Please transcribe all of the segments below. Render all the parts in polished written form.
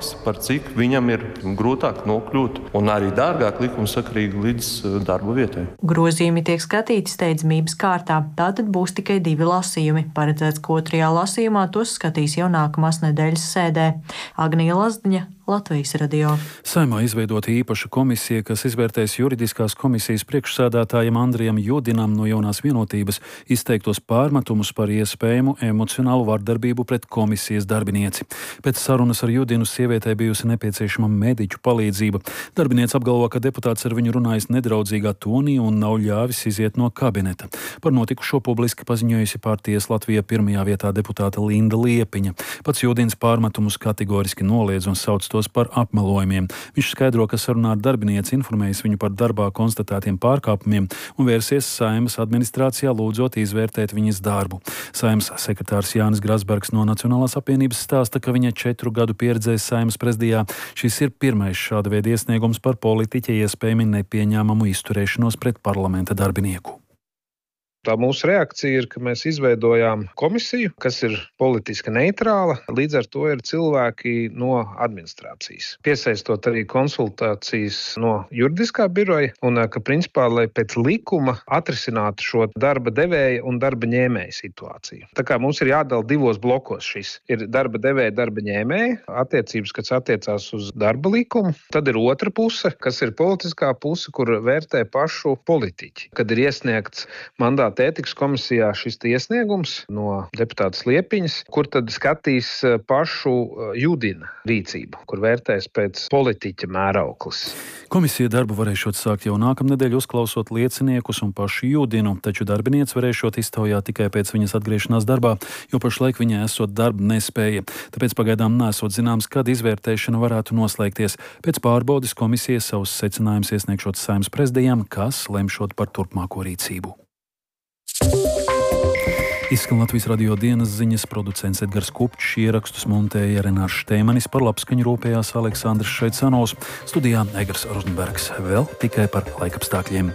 augstāks, par cik viņam ir grūtāk nokļūt un arī dārgāk likumsakarīgi līdz darba vietai. Grozījumi tiek skatīti steidzamības kārtā, tātad būs tikai 2 lasījumi. Paredzēts, ka 2. lasījumā tos skatīs jau nākamās nedēļas sēdē. Agnija Lazdiņa, Latvijas radio. Saeimā izveidota īpaša komisija, kas izvērtēs juridiskās komisijas priekšsēdētājam Andrijam Judinam no Jaunās vienotības izteiktos pārmetumus par iespējamu emocionālu vardarbību pret komisijas darbinieci. Pēc sarunas ar Judinu sievietei bijusi nepieciešama mediķu palīdzība. Darbiniece apgalvo, ka deputāts ar viņu runājis nedraudzīgā tonī un nav ļāvis iziet no kabineta. Par notikušo publiski paziņojusi partijas Latvija pirmajā vietā deputāte Linda Liepiņa. Pats Judins pārmetumus kategoriski noliedz un sauc tos par apmelojumiem. Viņš skaidro, ka sarunā ar darbinieci informējis viņu par darbā konstatētiem pārkāpumiem un vērsies Saeimas administrācijā lūdzot izvērtēt viņas darbu. Saeimas sekretārs Jānis Grasbergs no Nacionālās apvienības stāsta, ka viņa 4 gadu pieredzē Saeimas prezidijā šis ir pirmais šāda veida iesniegums par politiķa iespējami nepieņēmumu izturēšanos pret parlamenta darbinieku. Tā mūsu reakcija ir, ka mēs izveidojām komisiju, kas ir politiski neitrāla, līdz ar to ir cilvēki no administrācijas. Piesaistot arī konsultācijas no juridiskā biroja un ka principā, lai pēc likuma atrisinātu šo darba devēja un darba ņēmēja situāciju. Tā kā mums ir jādala 2 blokos šis. Ir darba devēja, darba ņēmēja, attiecības, kas attiecās uz darba likumu. Tad ir otra puse, kas ir politiskā puse, kur vērtē pašu politiķi. Kad ir iesniegts mandāta ētikas komisijā šis iesniegums no deputātas Liepiņas, kur tad skatīs pašu Judina rīcību, kur vērtēs pēc politiķa mērauklis. Komisija darbu varēšot sākt jau nākamnedēļ, uzklausot lieciniekus un pašu Judinu, taču darbinieci varēšot iztaujāt tikai pēc viņas atgriešanās darbā, jo pašlaik viņai esot darba nespēja. Tāpēc pagaidām nesot zināms, kad izvērtēšana varētu noslēgties. Pēc pārbaudes komisija savus secinājumus iesniegšot Saeimas prezidijam, kas lemšot par turpmāko rīcību. Izskan Latvijas radio dienas ziņas, producents Edgars Kupčs, ierakstus montēja Renārs Šteimanis, par labskaņu rūpējās Aleksandrs Šaicanovs, studijā Egars Rozenbergs. Vēl tikai par laikapstākļiem.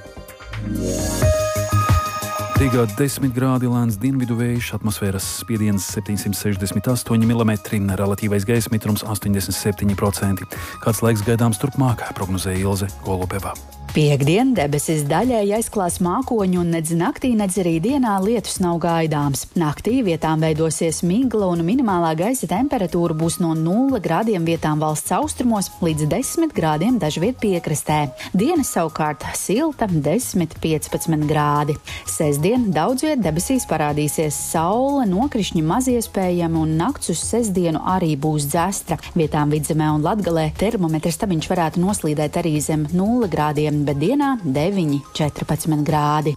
Rīgā 10 grādi, lēns dienvidu vējš, atmosfēras spiediens 768 mm, relatīvais gaisa mitrums 87%. Kāds laiks gaidāms turpmāk, prognozēja Ilze Golubeva. Piektdien debesis daļēji aizklās mākoņu un nedz naktī, nedz arī dienā lietus nav gaidāms. Naktī vietām veidosies migla un minimālā gaisa temperatūra būs no 0 grādiem vietām valsts austrumos līdz 10 grādiem dažviet piekrastē. Diena savukārt silta 10–15 grādi. Sestdien daudz viet debesīs parādīsies saule, nokrišņi maz iespējami un nakts uz sestdienu arī būs dzestra. Vietām Vidzemē un Latgalē termometra stabiņš varētu noslīdēt arī zem 0 grādiem, bet dienā 9–14 grādi.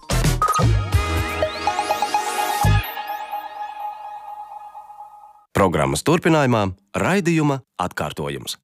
Programmas turpinājumā raidījuma atkārtojums.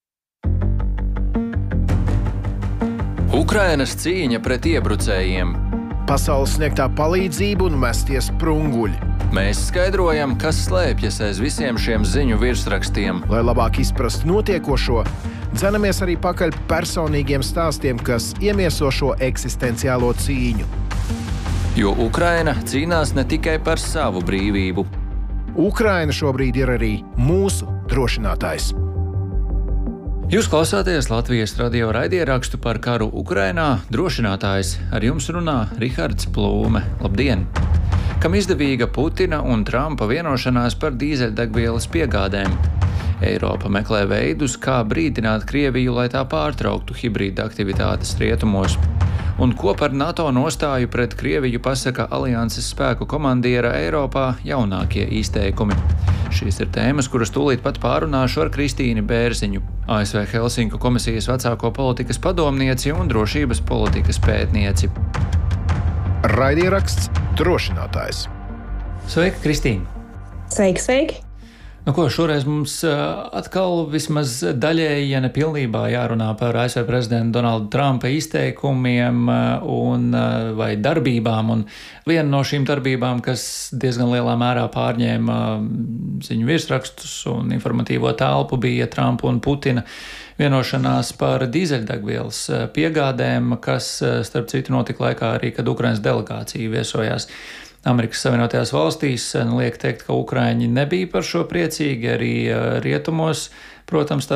Ukrainas cīņa pret iebrucējiem. Pasaules sniegtā palīdzība un mesties sprunguļi. Mēs skaidrojam, kas slēpjas aiz visiem šiem ziņu virsrakstiem. Lai labāk izprastu notiekošo, dzenamies arī pakaļ personīgiem stāstiem, kas iemieso šo eksistenciālo cīņu. Jo Ukraina cīnās ne tikai par savu brīvību. Ukraina šobrīd ir arī mūsu drošinātājs. Jūs klausāties Latvijas radio raidierakstu par karu Ukrainā. Drošinātājs ar jums runā Rihards Plūme. Labdien! Kam izdevīga Putina un Trumpa vienošanās par dīzeļdegvielas piegādēm. Eiropa meklē veidus, kā brīdināt Krieviju, lai tā pārtrauktu hibrīda aktivitātes rietumos. Un ko par NATO nostāju pret Krieviju pasaka alianses spēku komandiera Eiropā jaunākie izteikumi. Šīs ir tēmas, kuras tūlīt pat pārunāšu ar Kristīni Bērziņu, ASV Helsinku komisijas vecāko politikas padomnieci un drošības politikas pētnieci. Raidieraksts Drošinātājs. Sveika, Kristīna! Sveiki, sveiki! Nu ko, šoreiz mums atkal vismaz daļēji, ja ne pilnībā jārunā par ASV prezidenta Donalda Trumpa izteikumiem vai darbībām. Un viena no šīm darbībām, kas diezgan lielā mērā pārņēma ziņu virsrakstus un informatīvo telpu, bija Trumpa un Putina vienošanās par dīzeļdegvielas piegādēm, kas, starp citu, notika laikā arī, kad Ukrainas delegācija viesojās Amerikas Savienotajās valstīs. Liek teikt, ka Ukraiņi nebija par šo priecīgi, arī rietumos, protams,